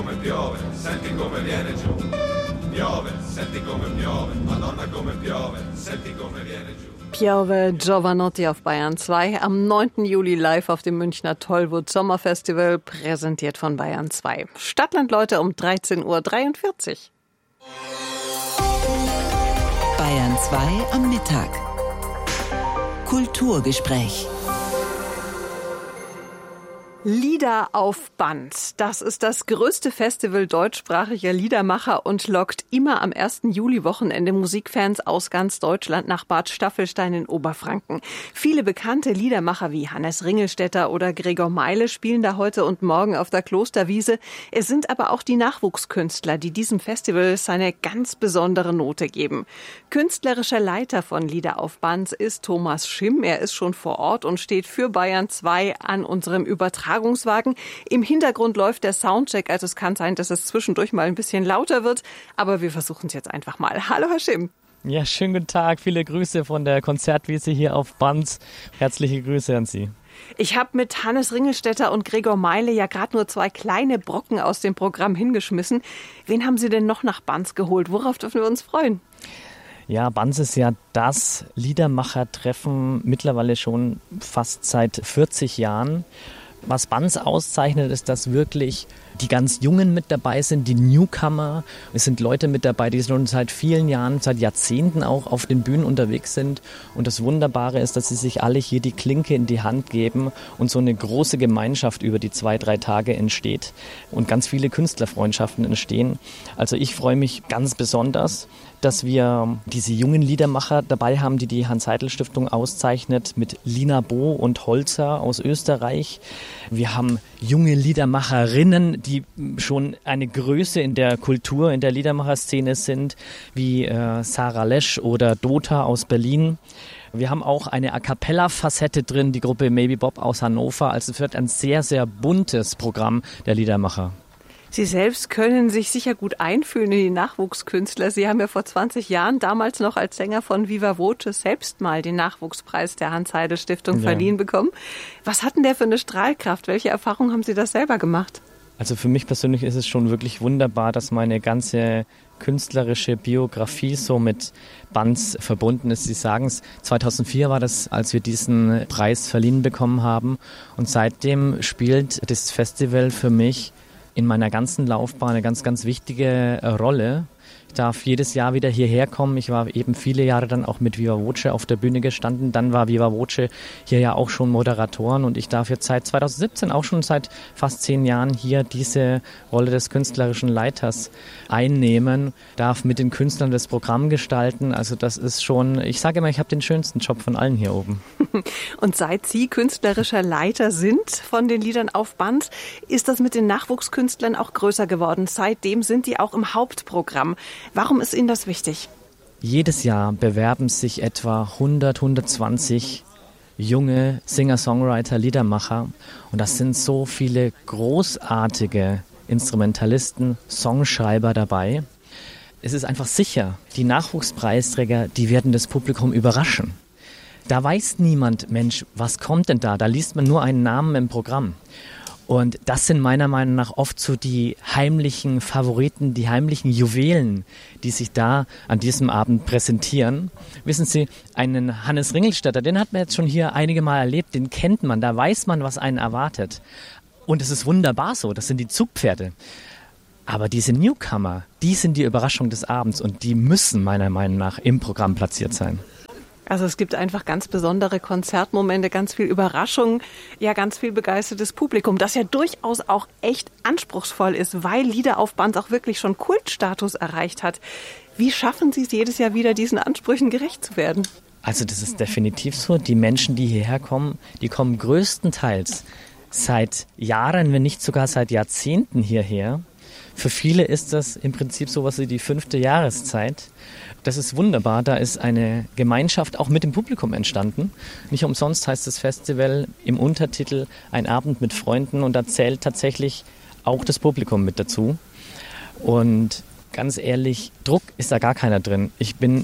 come piove, senti come viene giù. Piove, senti come piove, Madonna come piove, senti come viene giù. Piove Giovanotti auf Bayern 2 am 9. Juli live auf dem Münchner Tollwood Sommerfestival, präsentiert von Bayern 2. Stadtlandleute um 13:43 Uhr. Bayern 2 am Mittag. Kulturgespräch. Lieder auf Band. Das ist das größte Festival deutschsprachiger Liedermacher und lockt immer am 1. Juli-Wochenende Musikfans aus ganz Deutschland nach Bad Staffelstein in Oberfranken. Viele bekannte Liedermacher wie Hannes Ringelstetter oder Gregor Meile spielen da heute und morgen auf der Klosterwiese. Es sind aber auch die Nachwuchskünstler, die diesem Festival seine ganz besondere Note geben. Künstlerischer Leiter von Lieder auf Band ist Thomas Schimm. Er ist schon vor Ort und steht für Bayern 2 an unserem Übertragungswagen. Im Hintergrund läuft der Soundcheck, also es kann sein, dass es zwischendurch mal ein bisschen lauter wird, aber wir versuchen es jetzt einfach mal. Hallo Herr Schimm. Ja, schönen guten Tag, viele Grüße von der Konzertwiese hier auf Banz. Herzliche Grüße an Sie. Ich habe mit Hannes Ringelstetter und Gregor Meile ja gerade nur 2 kleine Brocken aus dem Programm hingeschmissen. Wen haben Sie denn noch nach Banz geholt? Worauf dürfen wir uns freuen? Ja, Banz ist ja das Liedermachertreffen mittlerweile schon fast seit 40 Jahren. Was Banz auszeichnet, ist, dass wirklich die ganz Jungen mit dabei sind, die Newcomer. Es sind Leute mit dabei, die schon seit vielen Jahren, seit Jahrzehnten auch auf den Bühnen unterwegs sind. Und das Wunderbare ist, dass sie sich alle hier die Klinke in die Hand geben und so eine große Gemeinschaft über die 2-3 Tage entsteht und ganz viele Künstlerfreundschaften entstehen. Also ich freue mich ganz besonders, dass wir diese jungen Liedermacher dabei haben, die Hans-Seidel-Stiftung auszeichnet, mit Lina Bo und Holzer aus Österreich. Wir haben junge Liedermacherinnen, die schon eine Größe in der Kultur, in der Liedermacherszene sind, wie Sarah Lesch oder Dota aus Berlin. Wir haben auch eine A-Cappella-Facette drin, die Gruppe Maybe Bob aus Hannover. Also es wird ein sehr, sehr buntes Programm der Liedermacher. Sie selbst können sich sicher gut einfühlen in die Nachwuchskünstler. Sie haben ja vor 20 Jahren, damals noch als Sänger von Viva Voce, selbst mal den Nachwuchspreis der Hans-Seidel-Stiftung verliehen bekommen. Was hat denn der für eine Strahlkraft? Welche Erfahrungen haben Sie das selber gemacht? Also für mich persönlich ist es schon wirklich wunderbar, dass meine ganze künstlerische Biografie so mit Banz verbunden ist. Sie sagen es, 2004 war das, als wir diesen Preis verliehen bekommen haben. Und seitdem spielt das Festival für mich in meiner ganzen Laufbahn eine ganz, ganz wichtige Rolle. Ich darf jedes Jahr wieder hierher kommen. Ich war eben viele Jahre dann auch mit Viva Voce auf der Bühne gestanden. Dann war Viva Voce hier ja auch schon Moderatoren und ich darf jetzt seit 2017, auch schon seit fast 10 Jahren hier diese Rolle des künstlerischen Leiters einnehmen, darf mit den Künstlern das Programm gestalten. Also das ist schon, ich sage immer, ich habe den schönsten Job von allen hier oben. Und seit Sie künstlerischer Leiter sind von den Liedern auf Band, ist das mit den Nachwuchskünstlern auch größer geworden. Seitdem sind die auch im Hauptprogramm. Warum ist Ihnen das wichtig? Jedes Jahr bewerben sich etwa 120 junge Singer-Songwriter, Liedermacher. Und das sind so viele großartige Instrumentalisten, Songschreiber dabei. Es ist einfach sicher, die Nachwuchspreisträger, die werden das Publikum überraschen. Da weiß niemand, Mensch, was kommt denn da? Da liest man nur einen Namen im Programm. Und das sind meiner Meinung nach oft so die heimlichen Favoriten, die heimlichen Juwelen, die sich da an diesem Abend präsentieren. Wissen Sie, einen Hannes Ringelstetter, den hat man jetzt schon hier einige Mal erlebt, den kennt man, da weiß man, was einen erwartet. Und es ist wunderbar so, das sind die Zugpferde. Aber diese Newcomer, die sind die Überraschung des Abends und die müssen meiner Meinung nach im Programm platziert sein. Also es gibt einfach ganz besondere Konzertmomente, ganz viel Überraschung, ja ganz viel begeistertes Publikum, das ja durchaus auch echt anspruchsvoll ist, weil Lieder auf Band auch wirklich schon Kultstatus erreicht hat. Wie schaffen Sie es jedes Jahr wieder, diesen Ansprüchen gerecht zu werden? Also das ist definitiv so. Die Menschen, die hierher kommen, die kommen größtenteils seit Jahren, wenn nicht sogar seit Jahrzehnten hierher. Für viele ist das im Prinzip sowas wie die 5. Jahreszeit. Das ist wunderbar, da ist eine Gemeinschaft auch mit dem Publikum entstanden. Nicht umsonst heißt das Festival im Untertitel Ein Abend mit Freunden und da zählt tatsächlich auch das Publikum mit dazu. Und ganz ehrlich, Druck ist da gar keiner drin. Ich bin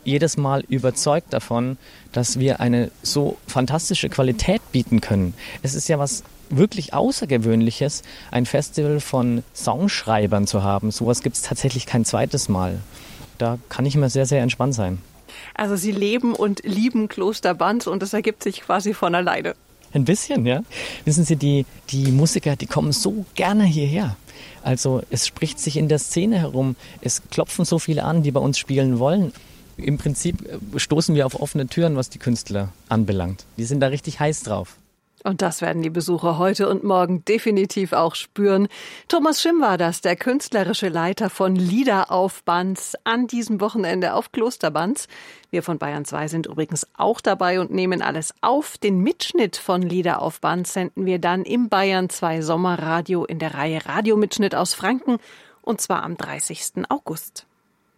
jedes Mal überzeugt davon, dass wir eine so fantastische Qualität bieten können. Es ist ja was wirklich Außergewöhnliches, ein Festival von Songschreibern zu haben. Sowas gibt es tatsächlich kein zweites Mal. Da kann ich immer sehr, sehr entspannt sein. Also Sie leben und lieben Kloster Banz und das ergibt sich quasi von alleine. Ein bisschen, ja. Wissen Sie, die Musiker, die kommen so gerne hierher. Also es spricht sich in der Szene herum. Es klopfen so viele an, die bei uns spielen wollen. Im Prinzip stoßen wir auf offene Türen, was die Künstler anbelangt. Die sind da richtig heiß drauf. Und das werden die Besucher heute und morgen definitiv auch spüren. Thomas Schimm war das, der künstlerische Leiter von Lieder auf Banz an diesem Wochenende auf Kloster Banz. Wir von Bayern 2 sind übrigens auch dabei und nehmen alles auf. Den Mitschnitt von Lieder auf Banz senden wir dann im Bayern 2 Sommerradio in der Reihe Radiomitschnitt aus Franken und zwar am 30. August.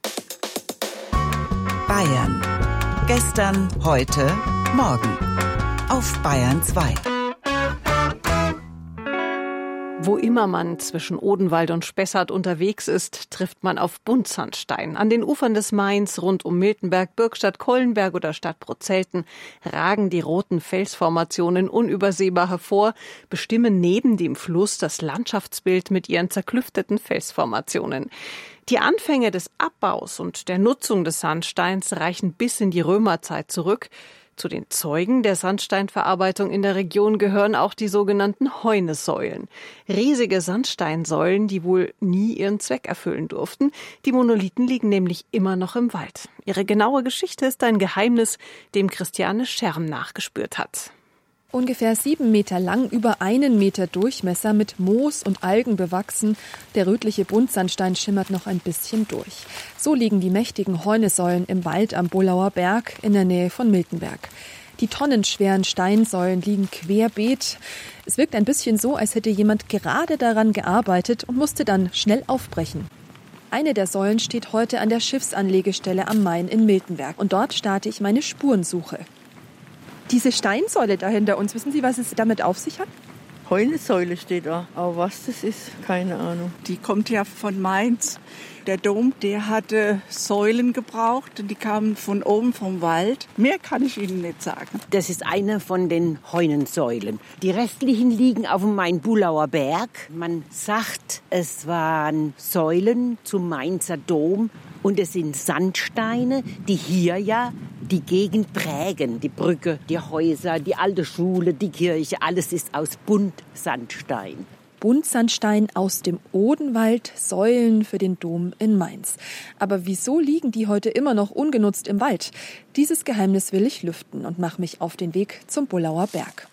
Bayern. Gestern, heute, morgen. Auf Bayern 2. Wo immer man zwischen Odenwald und Spessart unterwegs ist, trifft man auf Buntsandstein. An den Ufern des Mains, rund um Miltenberg, Bürgstadt, Kollenberg oder Stadtprozelten ragen die roten Felsformationen unübersehbar hervor, bestimmen neben dem Fluss das Landschaftsbild mit ihren zerklüfteten Felsformationen. Die Anfänge des Abbaus und der Nutzung des Sandsteins reichen bis in die Römerzeit zurück. Zu den Zeugen der Sandsteinverarbeitung in der Region gehören auch die sogenannten Heunesäulen. Riesige Sandsteinsäulen, die wohl nie ihren Zweck erfüllen durften. Die Monolithen liegen nämlich immer noch im Wald. Ihre genaue Geschichte ist ein Geheimnis, dem Christiane Scherm nachgespürt hat. Ungefähr 7 Meter lang, über 1 Meter Durchmesser, mit Moos und Algen bewachsen. Der rötliche Buntsandstein schimmert noch ein bisschen durch. So liegen die mächtigen Heunesäulen im Wald am Bollauer Berg in der Nähe von Miltenberg. Die tonnenschweren Steinsäulen liegen querbeet. Es wirkt ein bisschen so, als hätte jemand gerade daran gearbeitet und musste dann schnell aufbrechen. Eine der Säulen steht heute an der Schiffsanlegestelle am Main in Miltenberg. Und dort starte ich meine Spurensuche. Diese Steinsäule da hinter uns, wissen Sie, was es damit auf sich hat? Heunesäule steht da, aber was das ist, keine Ahnung. Die kommt ja von Mainz. Der Dom, der hatte Säulen gebraucht und die kamen von oben vom Wald. Mehr kann ich Ihnen nicht sagen. Das ist eine von den Heunensäulen. Die restlichen liegen auf dem Main-Bullauer Berg. Man sagt, es waren Säulen zum Mainzer Dom. Und es sind Sandsteine, die hier ja die Gegend prägen. Die Brücke, die Häuser, die alte Schule, die Kirche, alles ist aus Buntsandstein. Buntsandstein aus dem Odenwald, Säulen für den Dom in Mainz. Aber wieso liegen die heute immer noch ungenutzt im Wald? Dieses Geheimnis will ich lüften und mache mich auf den Weg zum Bollauer Berg.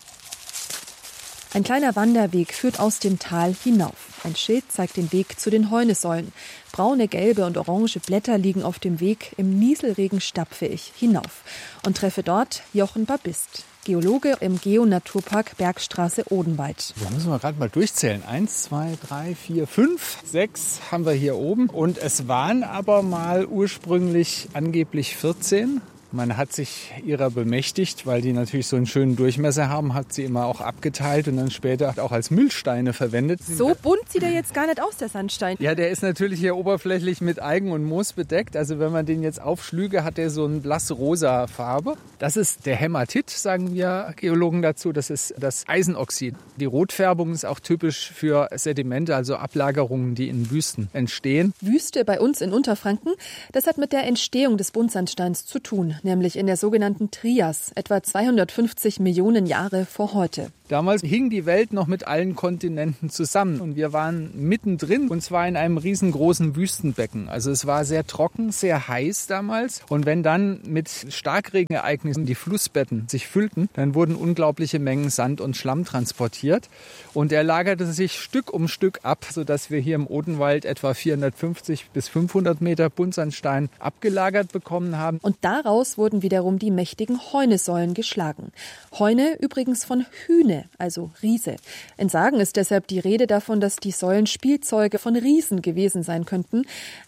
Ein kleiner Wanderweg führt aus dem Tal hinauf. Ein Schild zeigt den Weg zu den Heunesäulen. Braune, gelbe und orange Blätter liegen auf dem Weg. Im Nieselregen stapfe ich hinauf und treffe dort Jochen Babist, Geologe im Geo-Naturpark Bergstraße Odenwald. Da müssen wir gerade mal durchzählen. 1, 2, 3, 4, 5, 6 haben wir hier oben. Und es waren aber mal ursprünglich angeblich 14. Man hat sich ihrer bemächtigt, weil die natürlich so einen schönen Durchmesser haben, hat sie immer auch abgeteilt und dann später auch als Müllsteine verwendet. So bunt sieht er jetzt gar nicht aus, der Sandstein. Ja, der ist natürlich hier oberflächlich mit Algen und Moos bedeckt. Also wenn man den jetzt aufschlüge, hat der so eine blass-rosa Farbe. Das ist der Hämatit, sagen wir Geologen dazu. Das ist das Eisenoxid. Die Rotfärbung ist auch typisch für Sedimente, also Ablagerungen, die in Wüsten entstehen. Wüste bei uns in Unterfranken, das hat mit der Entstehung des Buntsandsteins zu tun. Nämlich in der sogenannten Trias, etwa 250 Millionen Jahre vor heute. Damals hing die Welt noch mit allen Kontinenten zusammen und wir waren mittendrin und zwar in einem riesengroßen Wüstenbecken. Also es war sehr trocken, sehr heiß damals und wenn dann mit Starkregenereignissen die Flussbetten sich füllten, dann wurden unglaubliche Mengen Sand und Schlamm transportiert und er lagerte sich Stück um Stück ab, sodass wir hier im Odenwald etwa 450 bis 500 Meter Buntsandstein abgelagert bekommen haben. Und daraus wurden wiederum die mächtigen Heunesäulen geschlagen. Heune übrigens von Hühne, also Riese. In Sagen ist deshalb die Rede davon, dass die Säulen Spielzeuge von Riesen gewesen sein könnten.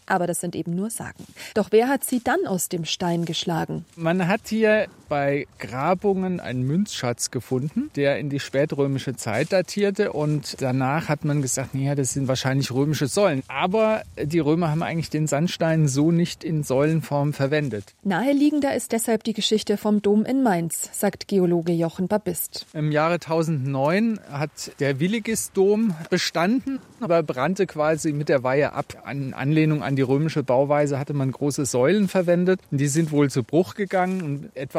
Aber das sind eben nur Sagen. Doch wer hat sie dann aus dem Stein geschlagen? Man hat hier bei Grabungen einen Münzschatz gefunden, der in die spätrömische Zeit datierte. Und danach hat man gesagt, naja, das sind wahrscheinlich römische Säulen. Aber die Römer haben eigentlich den Sandstein so nicht in Säulenform verwendet. Naheliegender ist deshalb die Geschichte vom Dom in Mainz, sagt Geologe Jochen Babist. Im Jahre 1009 hat der Willigis-Dom bestanden, aber brannte quasi mit der Weihe ab. In Anlehnung an die römische Bauweise hatte man große Säulen verwendet. Die sind wohl zu Bruch gegangen. Und etwa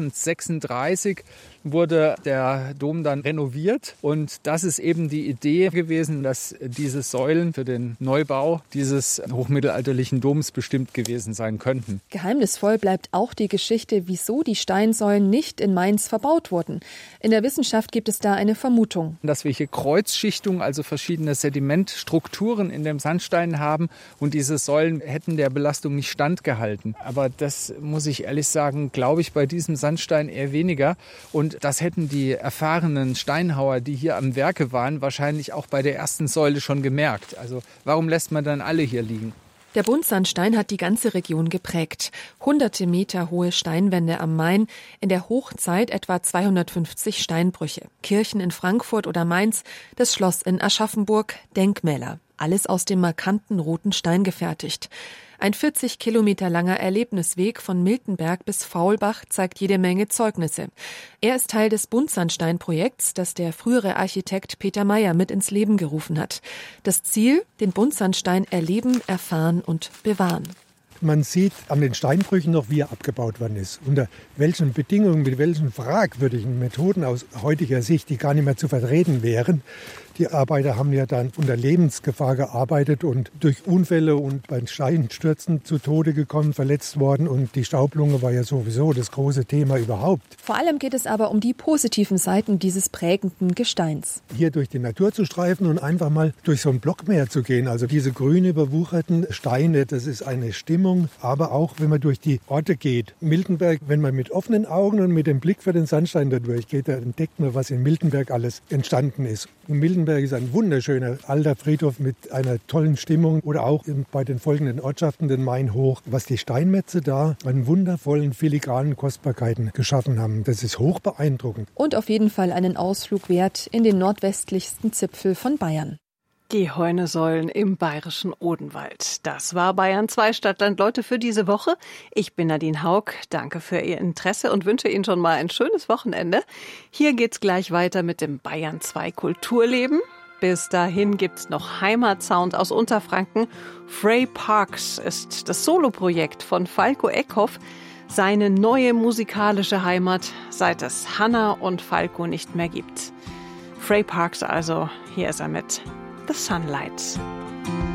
1036 wurde der Dom dann renoviert. Und das ist eben die Idee gewesen, dass diese Säulen für den Neubau dieses hochmittelalterlichen Doms bestimmt gewesen sein könnten. Geheimnisvoll bleibt auch die Geschichte, wieso die Steinsäulen nicht in Mainz verbaut wurden. In der Wissenschaft gibt es da eine Vermutung. Dass wir hier Kreuzschichtungen, also verschiedene Sedimentstrukturen in dem Sandstein haben und diese Säulen hätten der Belastung nicht standgehalten. Aber das muss ich ehrlich sagen, glaube ich bei diesem Sandstein eher weniger. Und das hätten die erfahrenen Steinhauer, die hier am Werke waren, wahrscheinlich auch bei der ersten Säule schon gemerkt. Also warum lässt man dann alle hier liegen? Der Buntsandstein hat die ganze Region geprägt. Hunderte Meter hohe Steinwände am Main, in der Hochzeit etwa 250 Steinbrüche. Kirchen in Frankfurt oder Mainz, das Schloss in Aschaffenburg, Denkmäler. Alles aus dem markanten roten Stein gefertigt. Ein 40 Kilometer langer Erlebnisweg von Miltenberg bis Faulbach zeigt jede Menge Zeugnisse. Er ist Teil des Buntsandstein-Projekts, das der frühere Architekt Peter Meyer mit ins Leben gerufen hat. Das Ziel: den Buntsandstein erleben, erfahren und bewahren. Man sieht an den Steinbrüchen noch, wie er abgebaut worden ist. Unter welchen Bedingungen, mit welchen fragwürdigen Methoden aus heutiger Sicht, die gar nicht mehr zu vertreten wären. Die Arbeiter haben ja dann unter Lebensgefahr gearbeitet und durch Unfälle und bei Steinstürzen zu Tode gekommen, verletzt worden. Und die Staublunge war ja sowieso das große Thema überhaupt. Vor allem geht es aber um die positiven Seiten dieses prägenden Gesteins. Hier durch die Natur zu streifen und einfach mal durch so ein Blockmeer zu gehen. Also diese grün überwucherten Steine, das ist eine Stimmung. Aber auch, wenn man durch die Orte geht. Miltenberg, wenn man mit offenen Augen und mit dem Blick für den Sandstein da durchgeht, da entdeckt man, was in Miltenberg alles entstanden ist. Und Miltenberg ist ein wunderschöner alter Friedhof mit einer tollen Stimmung. Oder auch bei den folgenden Ortschaften, den Main hoch, was die Steinmetze da an wundervollen, filigranen Kostbarkeiten geschaffen haben. Das ist hoch beeindruckend. Und auf jeden Fall einen Ausflug wert in den nordwestlichsten Zipfel von Bayern. Die Heunesäulen im bayerischen Odenwald. Das war Bayern 2 Stadtland Leute für diese Woche. Ich bin Nadine Haug. Danke für Ihr Interesse und wünsche Ihnen schon mal ein schönes Wochenende. Hier geht's gleich weiter mit dem Bayern 2 Kulturleben. Bis dahin gibt's noch Heimatsound aus Unterfranken. Frey Parks ist das Soloprojekt von Falco Eckhoff. Seine neue musikalische Heimat, seit es Hannah und Falco nicht mehr gibt. Frey Parks also, hier ist er mit The Sunlight.